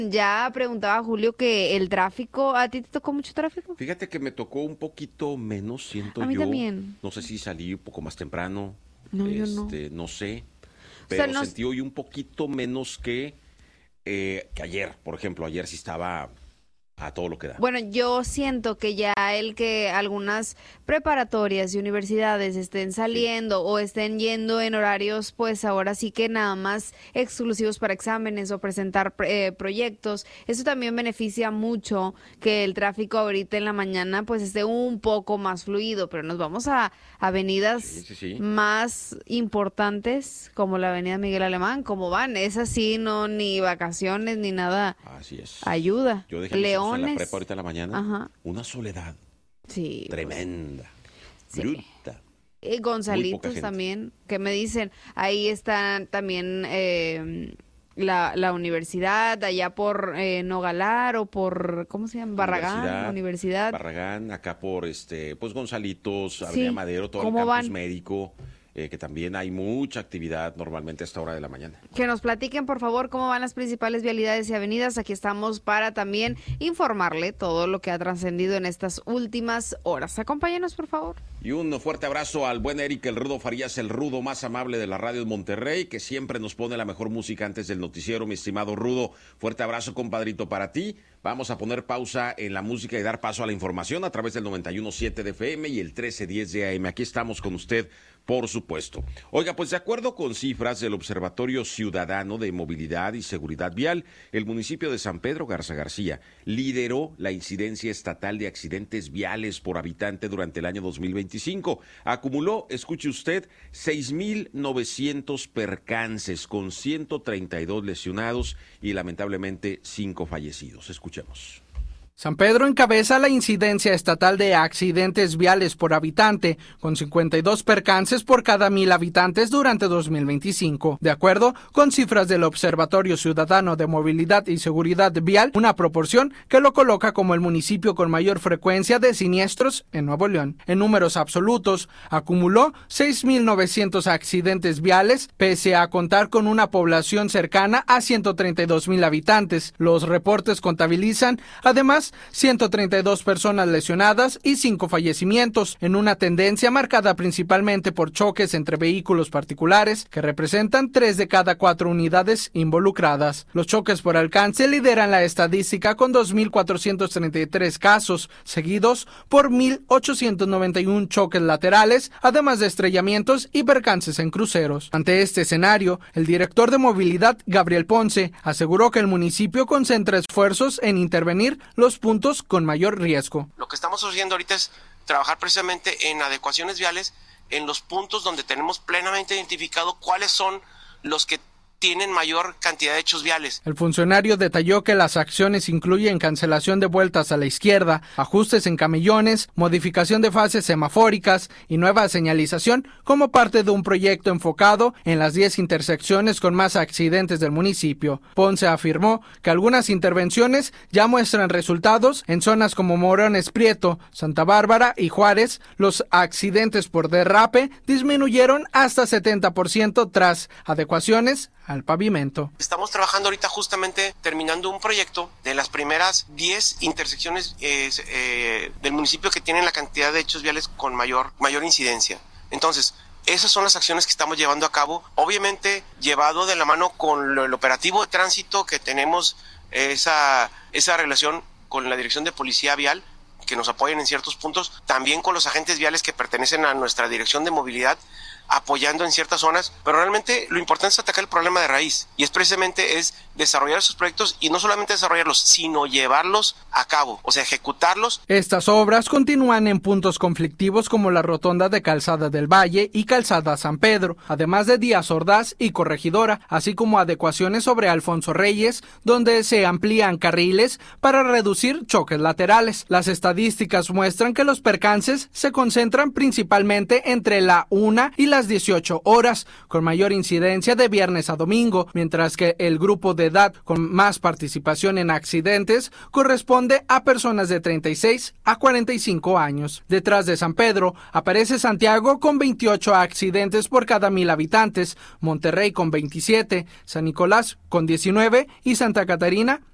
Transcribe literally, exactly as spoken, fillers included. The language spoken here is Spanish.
Ya preguntaba Julio que el tráfico, ¿a ti te tocó mucho tráfico? Fíjate que me tocó un poquito menos, siento A mí yo. también. No sé si salí un poco más temprano. No, yo no. este, no sé. O Pero sea, no- sentí hoy un poquito menos que, eh, que ayer. Por ejemplo, ayer sí estaba a todo lo que da. Bueno, yo siento que ya el que algunas preparatorias y universidades estén saliendo o estén yendo en horarios, pues ahora sí que nada más exclusivos para exámenes o presentar eh, proyectos, eso también beneficia mucho que el tráfico ahorita en la mañana pues esté un poco más fluido, pero nos vamos a avenidas Sí, sí, sí. más importantes como la avenida Miguel Alemán, ¿cómo van? Es así, no ni vacaciones ni nada Así es. ayuda. Yo dejé mis hijos en la Leones. prepa ahorita en la mañana. Ajá. Una soledad Sí. tremenda. Sí. Bruta. Y Muy poca Gonzalitos gente. también, que me dicen, ahí está también eh, la, la universidad, allá por eh, Nogalar o por, ¿cómo se llama? Barragán, universidad. Barragán, acá por este, pues Gonzalitos, Sí. Avenida Madero, todo el ¿Cómo campus van? médico, eh, que también hay mucha actividad normalmente a esta hora de la mañana. Que nos platiquen, por favor, cómo van las principales vialidades y avenidas. Aquí estamos para también informarle todo lo que ha trascendido en estas últimas horas. Acompáñenos, por favor. Y un fuerte abrazo al buen Eric El Rudo Farías, el Rudo más amable de la radio de Monterrey, que siempre nos pone la mejor música antes del noticiero, mi estimado Rudo. Fuerte abrazo, compadrito, para ti. Vamos a poner pausa en la música y dar paso a la información a través del noventa y uno punto siete de F M y el trece diez de A M. Aquí estamos con usted, por supuesto. Oiga, pues de acuerdo con cifras del Observatorio Ciudadano de Movilidad y Seguridad Vial, el municipio de San Pedro Garza García lideró la incidencia estatal de accidentes viales por habitante durante el año dos mil veinticinco. Acumuló, escuche usted, seis mil novecientos percances con ciento treinta y dos lesionados y lamentablemente cinco fallecidos. Escuchemos. San Pedro encabeza la incidencia estatal de accidentes viales por habitante, con cincuenta y dos percances por cada mil habitantes durante dos mil veinticinco. De acuerdo con cifras del Observatorio Ciudadano de Movilidad y Seguridad Vial, una proporción que lo coloca como el municipio con mayor frecuencia de siniestros en Nuevo León. En números absolutos, acumuló seis mil novecientos accidentes viales, pese a contar con una población cercana a ciento treinta y dos mil habitantes. Los reportes contabilizan, además, ciento treinta y dos personas lesionadas y cinco fallecimientos, en una tendencia marcada principalmente por choques entre vehículos particulares, que representan tres de cada cuatro unidades involucradas. Los choques por alcance lideran la estadística con dos mil cuatrocientos treinta y tres casos, seguidos por mil ochocientos noventa y uno choques laterales, además de estrellamientos y percances en cruceros. Ante este escenario, el director de movilidad, Gabriel Ponce, aseguró que el municipio concentra esfuerzos en intervenir los puntos con mayor riesgo. Lo que estamos haciendo ahorita es trabajar precisamente en adecuaciones viales en los puntos donde tenemos plenamente identificado cuáles son los que tienen mayor cantidad de hechos viales. El funcionario detalló que las acciones incluyen cancelación de vueltas a la izquierda, ajustes en camellones, modificación de fases semafóricas y nueva señalización como parte de un proyecto enfocado en las diez intersecciones con más accidentes del municipio. Ponce afirmó que algunas intervenciones ya muestran resultados en zonas como Morones Prieto, Santa Bárbara y Juárez. Los accidentes por derrape disminuyeron hasta setenta por ciento tras adecuaciones al pavimento. Estamos trabajando ahorita justamente terminando un proyecto de las primeras diez intersecciones eh, eh, del municipio que tienen la cantidad de hechos viales con mayor, mayor incidencia. Entonces, esas son las acciones que estamos llevando a cabo, obviamente llevado de la mano con lo, el operativo de tránsito que tenemos, esa, esa relación con la Dirección de Policía Vial, que nos apoyan en ciertos puntos, también con los agentes viales que pertenecen a nuestra Dirección de Movilidad, apoyando en ciertas zonas, pero realmente lo importante es atacar el problema de raíz, y es precisamente es desarrollar esos proyectos, y no solamente desarrollarlos, sino llevarlos a cabo, o sea, ejecutarlos. Estas obras continúan en puntos conflictivos como la rotonda de Calzada del Valle y Calzada San Pedro, además de Díaz Ordaz y Corregidora, así como adecuaciones sobre Alfonso Reyes, donde se amplían carriles para reducir choques laterales. Las estadísticas muestran que los percances se concentran principalmente entre la una y las dieciocho horas, con mayor incidencia de viernes a domingo, mientras que el grupo de edad con más participación en accidentes corresponde a personas de treinta y seis a cuarenta y cinco años. Detrás de San Pedro aparece Santiago con veintiocho accidentes por cada mil habitantes, Monterrey con veintisiete, San Nicolás con diecinueve y Santa Catarina